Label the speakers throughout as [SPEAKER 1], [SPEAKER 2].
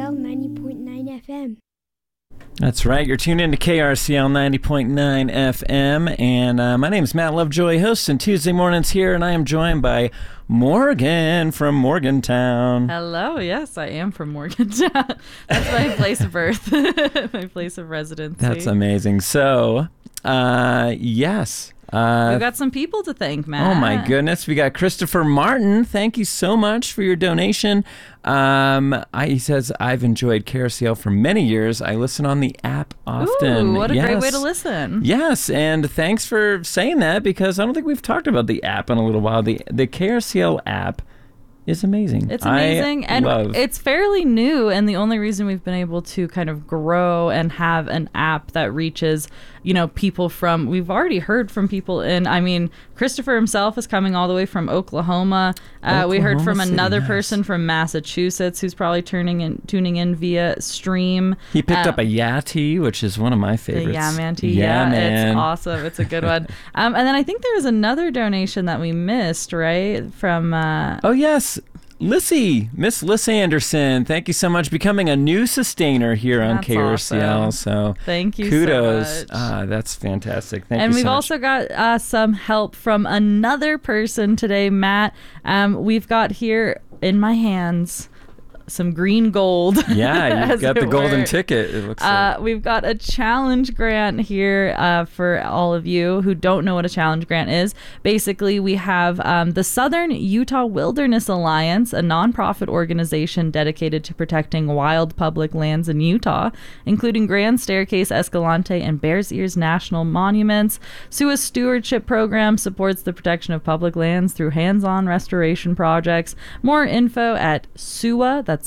[SPEAKER 1] KRCL 90.9 FM.
[SPEAKER 2] That's right. You're tuned in to KRCL 90.9 FM, and my name is Matt Lovejoy, hosting Tuesday mornings here, and I am joined by Morgan from Morgantown.
[SPEAKER 3] Hello. Yes, I am from Morgantown. That's my place of birth, my place of residency.
[SPEAKER 2] That's amazing. So, yes.
[SPEAKER 3] We've got some people to thank, Matt.
[SPEAKER 2] Oh, my goodness. We got Christopher Martin. Thank you so much for your donation. He says, I've enjoyed KRCL for many years. I listen on the app often.
[SPEAKER 3] Ooh, what a great way to listen.
[SPEAKER 2] Yes, and thanks for saying that, because I don't think we've talked about the app in a little while. The KRCL app is amazing.
[SPEAKER 3] It's amazing, it's fairly new, and the only reason we've been able to kind of grow and have an app that reaches, people from, we've already heard from people Christopher himself is coming all the way from Oklahoma. We heard from another person from Massachusetts who's probably tuning in via stream.
[SPEAKER 2] He picked up a Yati, which is one of my favorites.
[SPEAKER 3] The Yamanti, man. It's awesome. It's a good one. And then I think there was another donation that we missed, right? From
[SPEAKER 2] oh yes, Miss Liss Anderson. Thank you so much, becoming a new sustainer here on KRCL. Awesome. So
[SPEAKER 3] thank you.
[SPEAKER 2] Kudos.
[SPEAKER 3] So much.
[SPEAKER 2] That's fantastic. Thank you.
[SPEAKER 3] And we've
[SPEAKER 2] so
[SPEAKER 3] also got some help from another person today, Matt. We've got here in my hands some green gold.
[SPEAKER 2] Yeah, you've got the golden ticket, it looks like.
[SPEAKER 3] We've got a challenge grant here for all of you who don't know what a challenge grant is. Basically, we have the Southern Utah Wilderness Alliance, a nonprofit organization dedicated to protecting wild public lands in Utah, including Grand Staircase, Escalante, and Bears Ears National Monuments. SUA's stewardship program supports the protection of public lands through hands-on restoration projects. More info at SUA, that's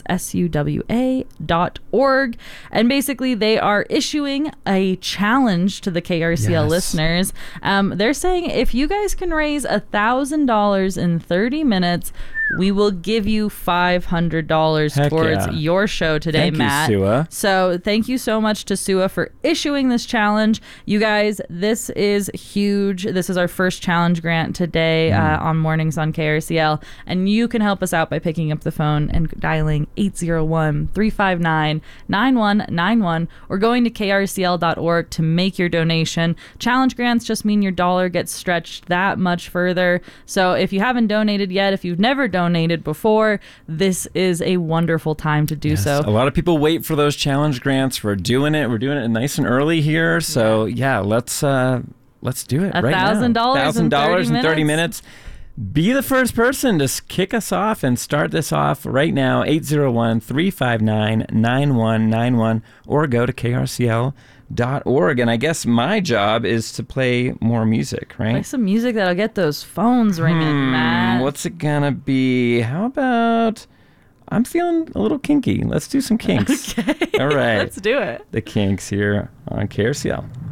[SPEAKER 3] SUWA.org. And basically, they are issuing a challenge to the KRCL listeners. They're saying if you guys can raise $1,000 in 30 minutes, we will give you $500 towards your show today, Matt.
[SPEAKER 2] Thank you, SUA.
[SPEAKER 3] So thank you so much to SUA for issuing this challenge. You guys, this is huge. This is our first challenge grant today on Mornings on KRCL. And you can help us out by picking up the phone and dialing 801-359-9191 or going to krcl.org to make your donation. Challenge grants just mean your dollar gets stretched that much further. So if you haven't donated yet, if you've never donated before, this is a wonderful time to do so.
[SPEAKER 2] A lot of people wait for those challenge grants. We're doing it nice and early here. So let's do it right now.
[SPEAKER 3] $1,000
[SPEAKER 2] in 30 minutes. Be the first person to kick us off and start this off right now. 801-359-9191 or go to krcl.org. And I guess my job is to play more music, right?
[SPEAKER 3] Play some music that'll get those phones ringing, Matt.
[SPEAKER 2] What's it gonna be? How about, I'm feeling a little kinky. Let's do some Kinks.
[SPEAKER 3] Okay.
[SPEAKER 2] All right.
[SPEAKER 3] Let's do it.
[SPEAKER 2] The Kinks here on KRCL.